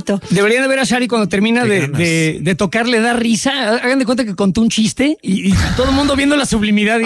bonito. Deberían de ver a Shari cuando termina de tocar, le da risa. Hagan de cuenta que contó un chiste y todo el mundo viendo la sublimidad.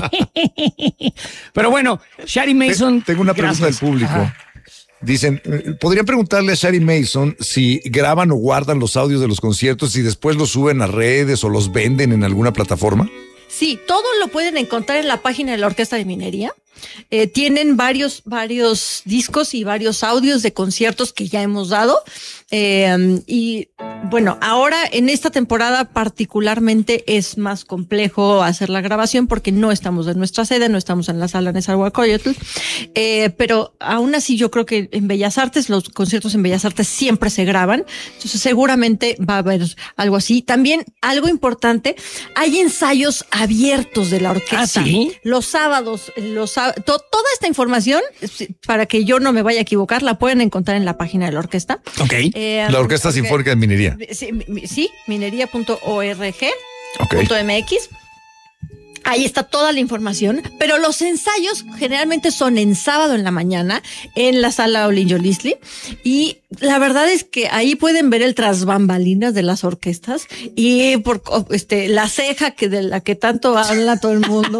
Pero bueno, Shari Mason. Tengo una pregunta del público. Ajá. Dicen, ¿podrían preguntarle a Shari Mason si graban o guardan los audios de los conciertos y después los suben a redes o los venden en alguna plataforma? Sí, todo lo pueden encontrar en la página de la Orquesta de Minería. Tienen varios discos y varios audios de conciertos que ya hemos dado. Y bueno, ahora en esta temporada particularmente es más complejo hacer la grabación porque no estamos en nuestra sede, no estamos en la sala Nezahualcóyotl. Pero aún así yo creo que en Bellas Artes, los conciertos en Bellas Artes siempre se graban. Entonces seguramente va a haber algo así. También algo importante, hay ensayos abiertos de la orquesta. ¿Ah, sí? Los sábados, toda esta información, para que yo no me vaya a equivocar, la pueden encontrar en la página de la orquesta. Ok. La Orquesta Sinfónica de Minería. Sí, minería.org.mx. Okay. Ahí está toda la información, pero los ensayos generalmente son en sábado en la mañana en la sala Olin Yolisli, y la verdad es que ahí pueden ver el tras bambalinas de las orquestas y por la ceja de la que tanto habla todo el mundo.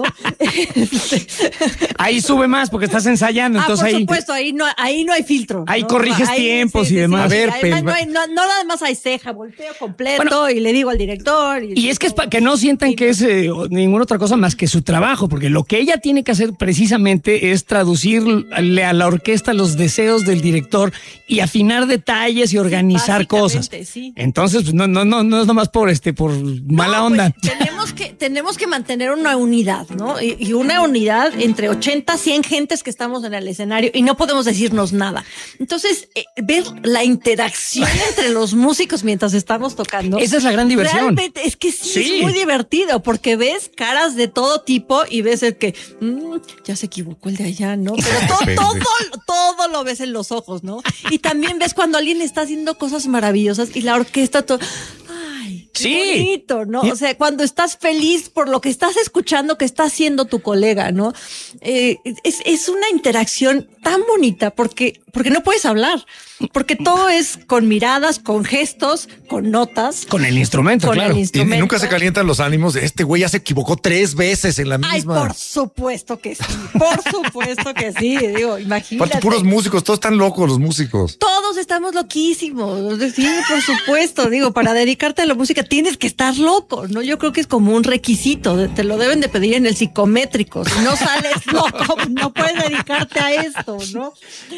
Ahí sube más porque estás ensayando, entonces por ahí. Supuesto, ahí no hay filtro. Ahí corriges tiempos y demás. A ver, pero no nada más hay ceja, volteo completo y le digo al director. Y es que es para que no sientan que es ninguna otra cosa más que su trabajo, porque lo que ella tiene que hacer precisamente es traducirle a la orquesta los deseos del director y afinar detalles y organizar cosas. Sí. Entonces, pues, no es nomás por mala onda. Pues, tenemos que mantener una unidad, ¿no? Y una unidad entre 80, 100 gentes que estamos en el escenario y no podemos decirnos nada. Entonces, ver la interacción entre los músicos mientras estamos tocando. Esa es la gran diversión. Realmente, es que sí, es muy divertido porque ves caras de todo tipo y ves el que ya se equivocó el de allá, ¿no? Pero todo lo ves en los ojos, ¿no? Y también ves cuando alguien está haciendo cosas maravillosas y la orquesta qué bonito, ¿no? O sea, cuando estás feliz por lo que estás escuchando que está haciendo tu colega, ¿no? Es una interacción tan bonita porque no puedes hablar, porque todo es con miradas, con gestos, con notas. Con el instrumento, claro. Y nunca se calientan los ánimos de este güey ya se equivocó 3 veces en la misma. Ay, por supuesto que sí. Digo, imagínate. Aparte, puros músicos, todos están locos los músicos. Todos estamos loquísimos. Sí, por supuesto. Digo, para dedicarte a la música tienes que estar loco, ¿no? Yo creo que es como un requisito. Te lo deben de pedir en el psicométrico. Si no sales loco, no puedes dedicarte a esto, ¿no?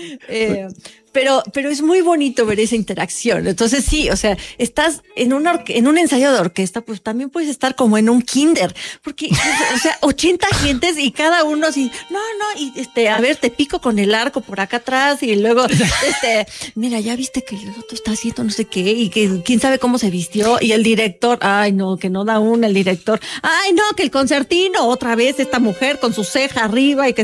Pero es muy bonito ver esa interacción. Entonces sí, o sea, estás en un ensayo de orquesta, pues también puedes estar como en un kinder, porque, o sea, 80 gentes y cada uno así, y a ver, te pico con el arco por acá atrás y luego, mira, ya viste que el otro está haciendo no sé qué y que quién sabe cómo se vistió y el director, ay no, que no da una el director, ay no, que el concertino, otra vez esta mujer con su ceja arriba y que...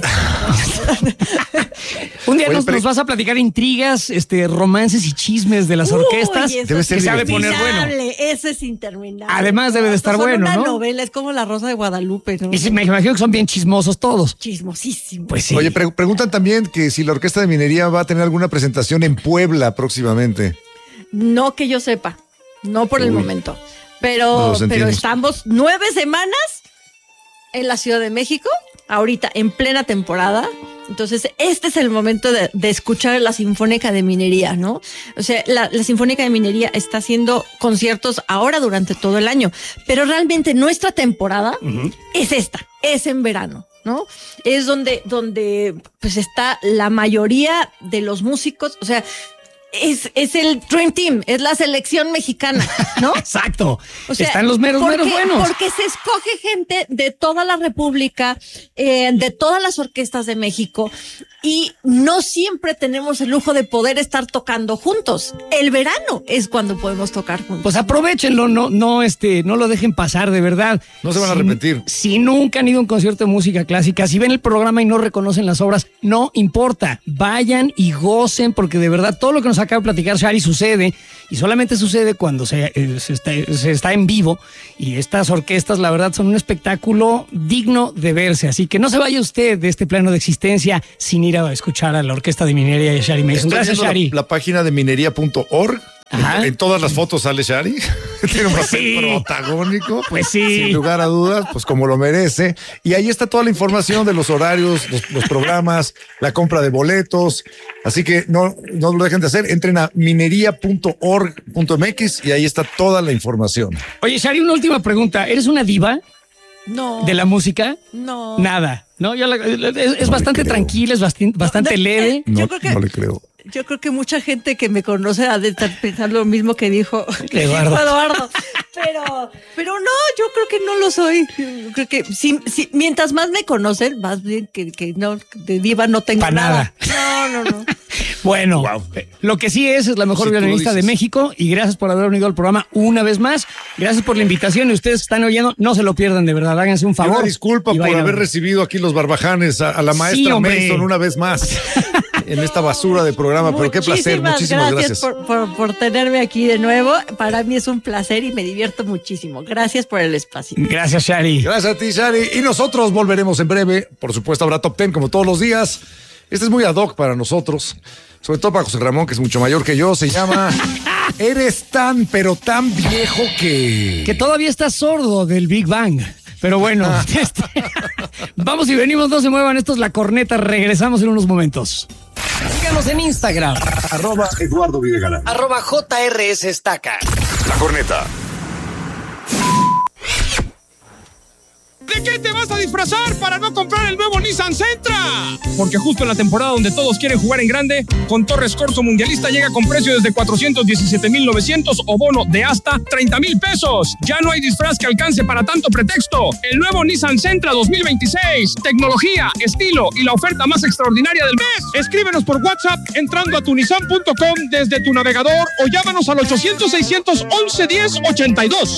Un día nos vas a platicar intrigas, romances y chismes de las orquestas. Debe ser que sabe poner bueno. Eso es interminable. Además debe de estar bueno, una ¿no? novela, es como La Rosa de Guadalupe, ¿no? Y sí, me imagino que son bien chismosos todos. Chismosísimo. Pues sí. Oye, preguntan también que si la Orquesta de Minería va a tener alguna presentación en Puebla próximamente. No que yo sepa, no por el momento. Pero estamos 9 semanas en la Ciudad de México, ahorita en plena temporada. Entonces, este es el momento de escuchar la Sinfónica de Minería, ¿no? O sea, la Sinfónica de Minería está haciendo conciertos ahora durante todo el año, pero realmente nuestra temporada es en verano, ¿no? Es donde pues está la mayoría de los músicos, o sea, es el Dream Team, es la selección mexicana, ¿no? Exacto. O sea, están los meros buenos. Porque se escoge gente de toda la República, de todas las orquestas de México, y no siempre tenemos el lujo de poder estar tocando juntos. El verano es cuando podemos tocar juntos. Pues aprovechenlo, no lo dejen pasar, de verdad. No se van a arrepentir. Si nunca han ido a un concierto de música clásica, si ven el programa y no reconocen las obras, no importa. Vayan y gocen, porque de verdad todo lo que nos acaba de platicar Shari sucede, y solamente sucede cuando se está en vivo, y estas orquestas, la verdad, son un espectáculo digno de verse. Así que no se vaya usted de este plano de existencia sin ir a escuchar a la Orquesta de Minería y a Shari Mason. Gracias, Shari. La página de minería.org. En todas las fotos sale Shari. Tiene un papel protagónico. Pues sí. Sin lugar a dudas, pues como lo merece. Y ahí está toda la información de los horarios, los programas, la compra de boletos. Así que no lo dejen de hacer. Entren a minería.org.mx y ahí está toda la información. Oye, Shari, una última pregunta. ¿Eres una diva? No. ¿De la música? No. Nada. ¿No? Es bastante tranquila, es bastante leve. No le creo. Yo creo que mucha gente que me conoce ha de estar pensando lo mismo que dijo Eduardo. Pero no, yo creo que no lo soy. Yo creo que mientras más me conocen, más bien que no, de diva no tengo nada. No. Bueno, lo que sí es la mejor violinista de México y gracias por haber unido al programa una vez más. Gracias por la invitación y ustedes que están oyendo, no se lo pierdan de verdad, háganse un favor. Una disculpa por haber recibido aquí los barbajanes a la maestra Mason una vez más en esta basura de programa, pero qué placer, muchísimas gracias. Por tenerme aquí de nuevo, para mí es un placer y me divierto muchísimo. Gracias por el espacio. Gracias, Shari. Gracias a ti, Shari. Y nosotros volveremos en breve, por supuesto habrá Top 10 como todos los días. Este es muy ad hoc para nosotros, sobre todo para José Ramón, que es mucho mayor que yo. Se llama Eres tan, pero tan viejo que todavía estás sordo del Big Bang. Pero bueno, vamos y venimos, no se muevan. Esto es La Corneta, regresamos en unos momentos. Síganos en Instagram. @Eduardo Videgaray. @JRS Estaca. La Corneta. ¿De qué te vas a disfrazar para no comprar el nuevo Nissan Sentra? Porque justo en la temporada donde todos quieren jugar en grande, con Torres Corso Mundialista llega con precio desde 417,900 o bono de hasta 30,000 pesos. Ya no hay disfraz que alcance para tanto pretexto. El nuevo Nissan Sentra 2026. Tecnología, estilo y la oferta más extraordinaria del mes. Escríbenos por WhatsApp entrando a tunissan.com desde tu navegador o llámanos al 800-611-1082.